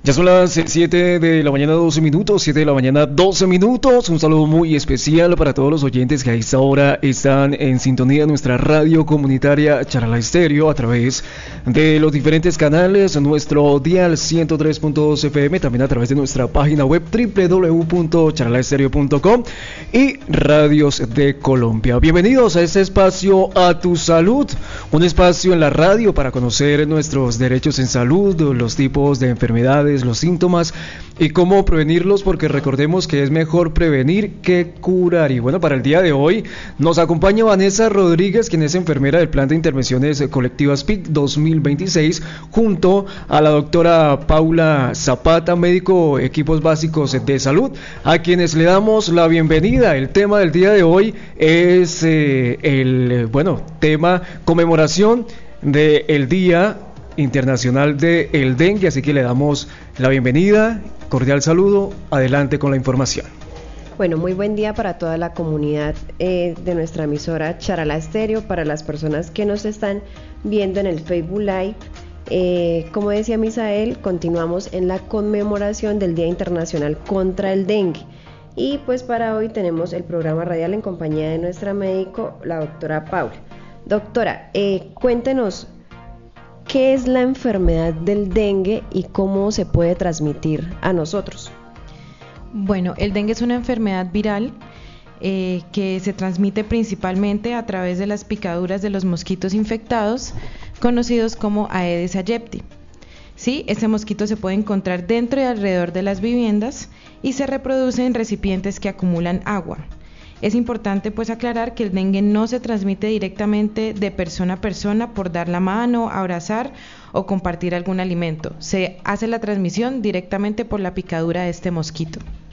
Ya son las 7 de la mañana 12 minutos, 7 de la mañana 12 minutos. Un saludo muy especial para todos los oyentes que a esta hora están en sintonía de nuestra radio comunitaria Charalá Estéreo a través de los diferentes canales, nuestro dial 103.2 FM, también a través de nuestra página web www.charalaestereo.com y Radios de Colombia. Bienvenidos a este espacio A Tu Salud, un espacio en la radio para conocer nuestros derechos en salud, los tipos de enfermedades, los síntomas y cómo prevenirlos, porque recordemos que es mejor prevenir que curar. Y bueno, para el día de hoy nos acompaña Vanessa Rodríguez, quien es enfermera del Plan de Intervenciones Colectivas PIC 2026, junto a la doctora Paula Zapata, médico equipos básicos de salud, a quienes le damos la bienvenida. El tema del día de hoy es tema conmemoración del Día Internacional del Dengue, así que le damos la bienvenida, cordial saludo, adelante con la información. Bueno, muy buen día para toda la comunidad de nuestra emisora Charalá Estéreo, para las personas que nos están viendo en el Facebook Live. Como decía Misael, continuamos en la conmemoración del Día Internacional contra el Dengue. Y pues para hoy tenemos el programa radial en compañía de nuestra médico, la doctora Paula. Doctora, cuéntenos, ¿qué es la enfermedad del dengue y cómo se puede transmitir a nosotros? Bueno, el dengue es una enfermedad viral que se transmite principalmente a través de las picaduras de los mosquitos infectados, conocidos como Aedes aegypti. Sí, este mosquito se puede encontrar dentro y alrededor de las viviendas y se reproduce en recipientes que acumulan agua. Es importante pues aclarar que el dengue no se transmite directamente de persona a persona por dar la mano, abrazar o compartir algún alimento. Se hace la transmisión directamente por la picadura de este mosquito.